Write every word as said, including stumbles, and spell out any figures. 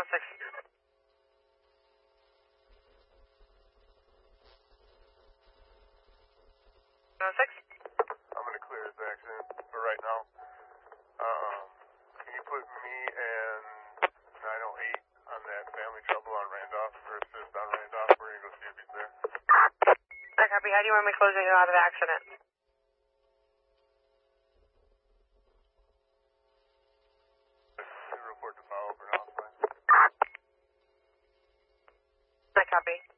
six. nine oh six. I'm going to clear this accident for right now. Um, can you put me and nine oh eight on that family trouble on Randolph, or assist on Randolph? We're going to go see if he's there. I copy. How do you want me closing it out of the accident? Report to follow up or not. I copy.